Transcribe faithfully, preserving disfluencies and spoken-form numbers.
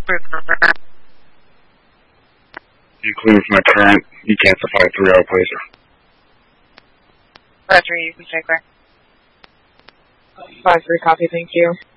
You clear from my current. You can't supply a three-hour placer. Roger, you can stay clear. five three, copy, thank you.